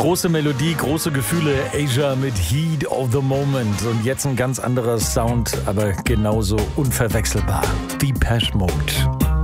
Große Melodie, große Gefühle. Asia mit Heat of the Moment. Und jetzt ein ganz anderer Sound, aber genauso unverwechselbar. Depeche Mode.